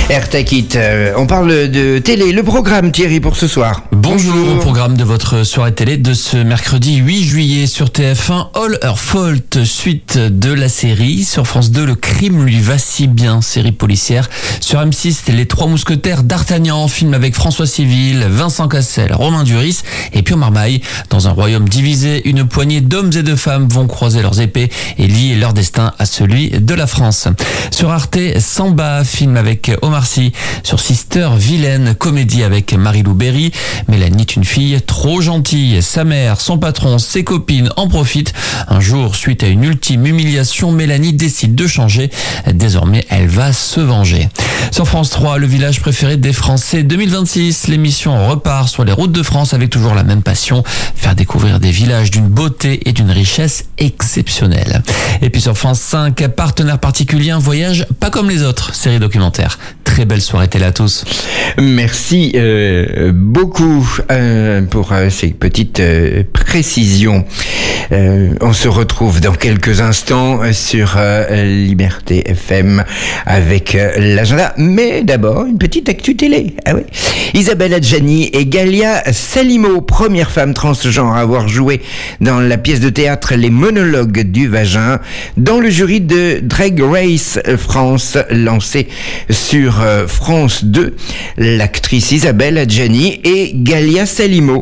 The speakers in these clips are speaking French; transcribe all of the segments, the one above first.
Ertakit, on parle de télé, le programme Thierry pour ce soir. Bonjour, au programme de votre soirée télé de ce mercredi 8 juillet sur TF1, All Her Fault, suite de la série. Sur France 2, Le crime lui va si bien, série policière. Sur M6, Les Trois Mousquetaires d'Artagnan, film avec François Civil, Vincent Cassel, Romain Duris et Pio Marmaille. Dans un royaume divisé, une poignée d'hommes et de femmes vont croiser leurs épées et lier leur destin à celui de la France. Sur Arte, Samba, film avec Omar Sy. Sur Sister, Vilaine, comédie avec Marie-Lou Berry. Mélanie est une fille trop gentille. Sa mère, son patron, ses copines en profitent. Un jour, suite à une ultime humiliation, Mélanie décide de changer. Désormais, elle va se venger. Sur France 3, Le village préféré des Français 2026. L'émission repart sur les routes de France avec toujours la même passion. Faire découvrir des villages d'une beauté et d'une richesse exceptionnelle. Et puis sur France 5, Partenaire particulier, un voyage pas comme les autres. Série documentaire. Très belle soirée télé à tous. Merci beaucoup pour ces petites précisions. On se retrouve dans quelques instants sur Liberté FM avec l'agenda. Mais d'abord, une petite actu télé. Ah oui. Isabelle Adjani et Galia Salimo, première femme transgenre à avoir joué dans la pièce de théâtre Les monologues du vagin, dans le jury de Drag Race France, lancé sur France 2. L'actrice Isabelle Adjani et Galia Salimo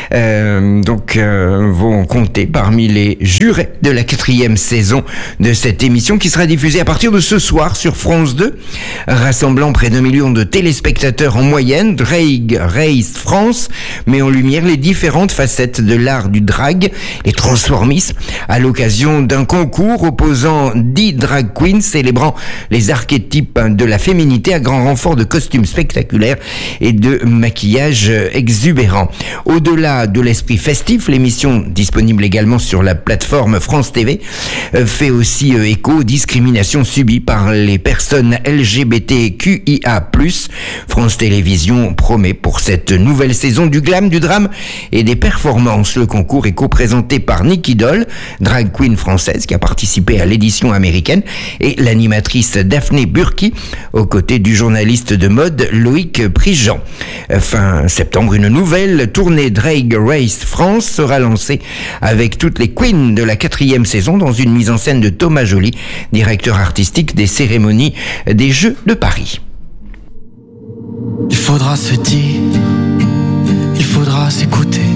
vont compter parmi les jurés de la 4e saison de cette émission qui sera diffusée à partir de ce soir sur France 2, rassemblant près d'1 million de téléspectateurs en moyenne. Drag Race France met en lumière les différentes facettes de l'art du drag, les transformismes, à l'occasion d'un concours opposant 10 drag queens célébrant les archétypes de la féminité à grand renfort de costumes spectaculaires et de maquillage exubérant. Au-delà de l'esprit festif, l'émission, disponible également sur la plateforme France TV, fait aussi écho aux discriminations subies par les personnes LGBTQIA+. France Télévisions promet pour cette nouvelle saison du glam, du drame et des performances. Le concours est co-présenté par Nicky Doll, drag queen française qui a participé à l'édition américaine, et l'animatrice Daphné Burki, aux côtés du journaliste de mode Loïc Prigent. Fin septembre, une nouvelle tournée Drag Race France sera lancée avec toutes les queens de la 4e saison dans une mise en scène de Thomas Joly, directeur artistique des cérémonies des Jeux de Paris. Il faudra se dire, il faudra s'écouter.